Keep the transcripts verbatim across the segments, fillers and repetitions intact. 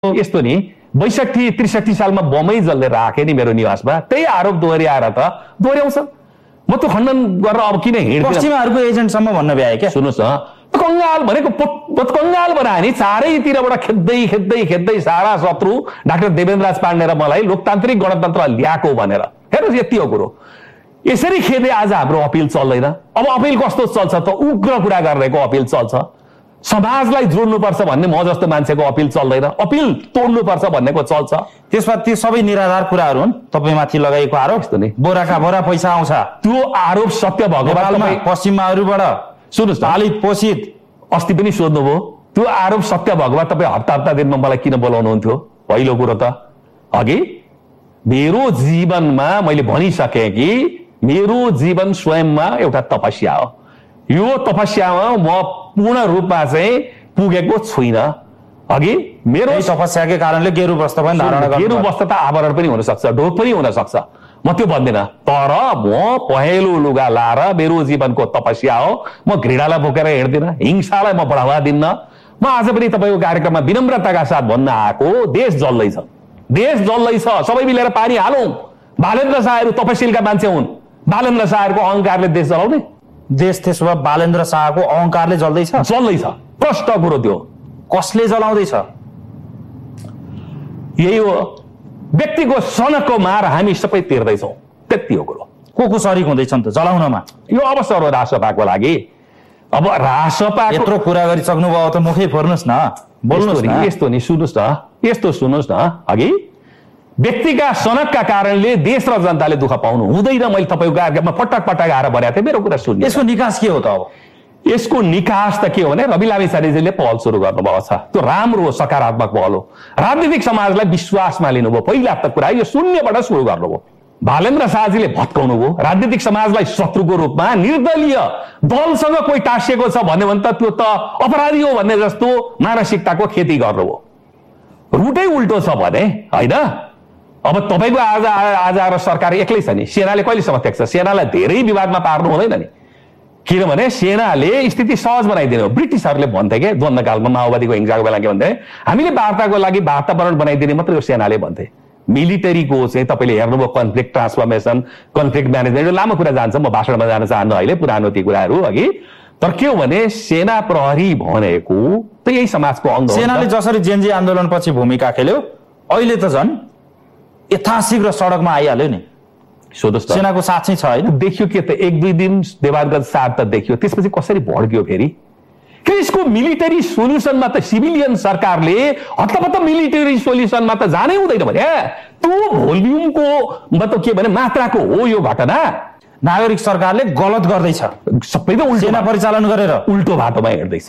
यस्तो नि बैसठी त्रिसठी सालमा बमै जसले राखे नि मेरो निवासमा, त्यही आरोप दोहोऱ्याएर त दोहोऱ्याउँछ। म त्यो खण्डन गरेर अब किन हिँड्छु? पश्चिमाहरूको एजेन्टसम्म भन्न भ्याए क्या। सुन्नुहोस् न, कङ्गाल भनेको कङ्गाल बनायो नि, चारैतिरबाट खेद्दै खेद्दै खेद्दै सारा शत्रु डाक्टर देवेन्द्र राज पाण्डे र मलाई लोकतान्त्रिक गणतन्त्र ल्याएको भनेर। हेर्नुहोस्, यति हो कुरो। यसरी खेदे आज हाम्रो अपिल चल्दैन। अब अपिल कस्तो चल्छ त? उग्र कुरा गरेको अपिल चल्छ। समाजलाई जोड्नुपर्छ भन्ने म जस्तो मान्छेको अपिल चल्दैन। अपिल तोड्नुपर्छ भन्नेको चल्छ। त्यसमा ती सबै निराधार कुराहरू हुन्। तपाईँमाथि लगाएको आरोप यस्तो नि, बोराका बोरा पैसा आउँछ, त्यो आरोप सत्य भगवानमा पश्चिमाहरूबाट सुन्नुहोस्, पालित पोषित। अस्ति पनि सोध्नुभयो, त्यो आरोप सत्य भगवा तपाईँ हप्ता हप्ता दिनमा मलाई किन बोलाउनुहुन्थ्यो? पहिलो कुरो त अघि मेरो जीवनमा मैले भनिसकेँ कि मेरो जीवन स्वयंमा एउटा तपस्या हो। यो तपस्यामा म पूर्ण रूपमा चाहिँ पुगेको छुइनँ। अघि मेरो तपस्याकै कारणले गेरु वस्त्र पनि धारण गर्नु, गेरु वस्त्र त आवरण पनि हुन सक्छ, ढोक पनि हुन सक्छ, म त्यो भन्दिनँ। तर म पहेँलो लुगा लाएर मेरो जीवनको तपस्या हो। म घृणालाई बोकेर हिँड्दिनँ, हिंसालाई म बढावा दिन्न। म आज पनि तपाईँको कार्यक्रममा विनम्रताका साथ भन्न आएको, देश जल्दैछ, देश जल्दैछ, सबै मिलेर पानी हालौँ। बालेन्द्र शाहहरू तपस्यलका मान्छे हुन्। बालेन्द्र शाहहरूको अहङ्कारले देश जलाउने? देश त्यसो भए बालेन्द्र शाहको अहङ्कारले जल्दैछ? जल्दैछ। प्रष्ट कुरो त्यो। कसले जलाउँदैछ? यही हो, व्यक्तिको सनकको मार हामी सबै तिर्दैछौँ, त्यति हो कुरो। को को सरिक हुँदैछन् त जलाउनमा? यो अवसर हो रासपाको लागि। अब रासपा यत्रो कुरा गरिसक्नु भयो त मुखै फोर्नुहोस् न, बोल्नुहोस् न। यस्तो नि, सुन्नुहोस् न, यस्तो सुन्नुहोस् न, अघि व्यक्तिका सनकका कारणले देश र जनताले दुःख पाउनु हुँदैन। मैले तपाईँको कार्यक्रममा पटक पटक आएर भनेको थिएँ, मेरो कुरा सुन्नु। यसको निकास के हो त? अब यसको निकास त के हो भने रवि लामिछानेजीले पहल सुरु गर्नुभएको छ। त्यो राम्रो हो, सकारात्मक पहल हो। राजनीतिक समाजलाई विश्वासमा लिनुभयो। पहिला त कुरा यो शून्यबाट सुरु गर्नुभयो। बालेन्द्र शाहजीले भत्काउनु भयो राजनीतिक समाजलाई शत्रुको रूपमा। निर्दलीय दलसँग कोही टाँसिएको छ भन्यो भने त त्यो त अपराधी हो भन्ने जस्तो मानसिकताको खेती गर्नुभयो। रुटै उल्टो छ भने होइन। अब तपाईँको आज आज आएर सरकार एक्लै छ नि, सेनाले कहिलेसम्म टेक्छ? सेनालाई धेरै विवादमा पार्नु हुँदैन नि, किनभने सेनाले स्थिति सहज बनाइदिनु। ब्रिटिसहरूले भन्थे क्या द्वन्द्वकालमा, माओवादीको हिंसाको बेला के भन्थे, हामीले वार्ताको लागि वातावरण बनाइदिने मात्रै यो सेनाले भन्थे। मिलिटरीको चाहिँ तपाईँले हेर्नुभयो कन्फ्लिक्ट ट्रान्सफर्मेसन, कन्फ्लिक्ट म्यानेजमेन्ट, लामो कुरा जान्छ, म भाषणमा जान चाहन्न अहिले, पुरानो ती कुराहरू अघि। तर के हो भने सेना प्रहरी भनेको त यही समाजको अङ्ग हो। सेनाले जसरी जेनजी आन्दोलनपछि भूमिका खेल्यो, अहिले त झन् यथाशीघ्र सडकमा आइहाल्यो नि। सोध्नुहोस् त, सेनाको साथ चाहिँ छ होइन? देखियो के त, एक दुई दिन देवारगञ्ज साथ त देखियो, त्यसपछि कसरी भड्कियो फेरि? कि यसको मिलिटरी सोल्युसनमा त सिभिलियन सरकारले हत्तपत्त मिलिटरी सोल्युसनमा त जानै हुँदैन भने त्यो भोल्युमको मतलब के भने मात्राको हो यो घटना। नागरिक सरकारले गलत गर्दैछ, सबै त उल्टो सेना परिचालन गरेर उल्टो बाटोमा हिँड्दैछ।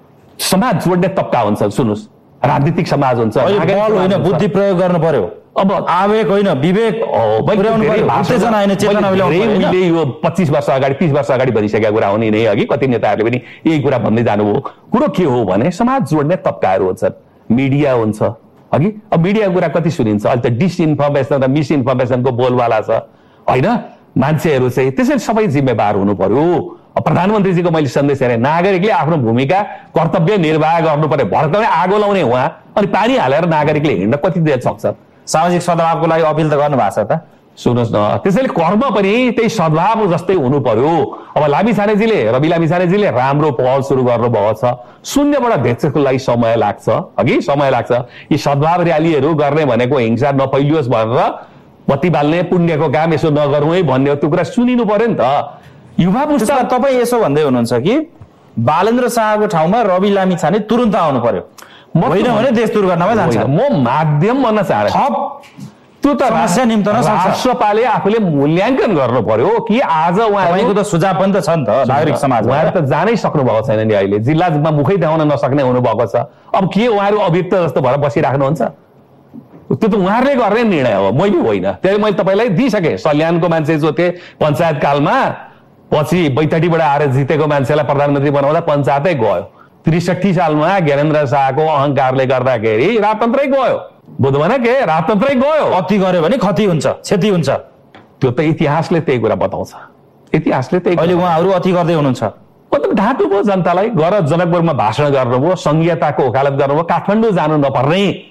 समाज जोड्ने तब्का हुन्छ, सुन्नुहोस्, राजनीतिक समाज हुन्छ, बल होइन बुद्धि प्रयोग गर्नु पर्यो। अब आवेग होइन विवेक पुर्याउनु पर्यो, उत्तेजना होइन चेतना मिलाउनु पर्यो। यो पच्चीस वर्ष अगाडि तीस वर्ष अगाडि भनिसकेका कुरा हो नि नै। अघि कति नेताहरूले पनि यही कुरा भन्दै जानुभयो। कुरो के हो भने समाज जोड्ने तब्काहरू हुन्छन्, मिडिया हुन्छ। अघि अब मिडियाको कुरा कति सुनिन्छ, अहिले त डिसइन्फर्मेसन र मिसइन्फर्मेसनको बोलवाला छ होइन। मान्छेहरू चाहिँ त्यसैले सबै जिम्मेवार हुनु पर्यो। प्रधानमन्त्रीजीको मैले सन्देश हेरेँ, नागरिकले आफ्नो भूमिका कर्तव्य निर्वाह गर्नु पर्यो। भड्काउने आगो लाउने उहाँ, अनि पानी हालेर नागरिकले हिँड्न कति देर सक्छ? सामाजिक सद्भावको लागि अपिल त गर्नु भएको छ त। सुन्नुहोस् न, त्यसैले कर्म पनि त्यही सद्भाव जस्तै हुनु पर्यो। अब लामिछानेजीले रवि लामिछानेजीले राम्रो पहल सुरु गर्नुभएको छ। शून्यबाट भेट्छको लागि समय लाग्छ, अघि समय लाग्छ। यी सद्भाव र्यालीहरू गर्ने भनेको हिंसा नफैलियोस् भनेर बत्ती बाल्ने पुण्यको काम यसो नगरौँ है भन्ने त्यो कुरा सुनिनु पर्यो नि त। युवा पुस्ता तपाईँ यसो भन्दै हुनुहुन्छ कि बालेन्द्र शाहको ठाउँमा रवि लामिछाने तुरुन्त आउनु पर्यो, होइन भने देश दुर्घटनामा जान्छ। म माध्यम भन्न चाहन्छु, त्यो त समस्या निम्तन राष्ट्रपाले आफूले मूल्याङ्कन गर्नु पर्यो कि आज उहाँको त सुझाव पनि त छ नि त नागरिक समाज। उहाँहरू त जानै सक्नु भएको छैन नि अहिले, जिल्लामा मुखै देखाउन नसक्ने हुनुभएको छ। अब के उहाँहरू अभियुक्त जस्तो भएर बसिराख्नुहुन्छ? त्यो त उहाँहरूले गर्ने निर्णय हो, मैले होइन। त्यही मैले तपाईँलाई दिइसकेँ। सल्यानको मान्छे जो थिए पञ्चायत कालमा, पछि बैतडीबाट आएर जितेको मान्छेलाई प्रधानमन्त्री बनाउँदा पञ्चायतै गयो। त्रिसठी सालमा ज्ञानेन्द्र शाहको अहङ्कारले गर्दाखेरि राजतन्त्रै गयो। बुझ्दैन के, राजतन्त्रै गयो। अति गर्यो भने क्षति हुन्छ, क्षति हुन्छ। त्यो त इतिहासले त्यही कुरा बताउँछ, इतिहासले त्यही। अहिले उहाँहरू अति गर्दै हुनुहुन्छ। मतलब ढाँट्नु भयो जनतालाई, गर जनकपुरमा भाषण गर्नुभयो, संघीयताको वकालत गर्नुभयो, काठमाडौँ जानु नपर्ने